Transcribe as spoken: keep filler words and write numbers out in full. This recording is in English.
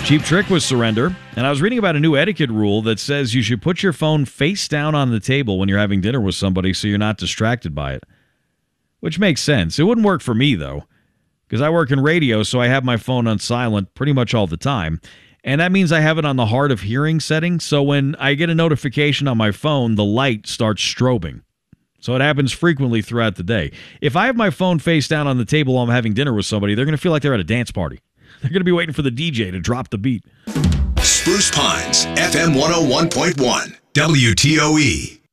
Cheap Trick was Surrender, and I was reading about a new etiquette rule that says you should put your phone face down on the table when you're having dinner with somebody so you're not distracted by it. Which makes sense. It wouldn't work for me, though, because I work in radio, so I have my phone on silent pretty much all the time. And that means I have it on the hard of hearing setting, so when I get a notification on my phone, the light starts strobing. So it happens frequently throughout the day. If I have my phone face down on the table while I'm having dinner with somebody, they're going to feel like they're at a dance party. They're going to be waiting for the D J to drop the beat. Spruce Pines, F M one oh one point one, W T O E.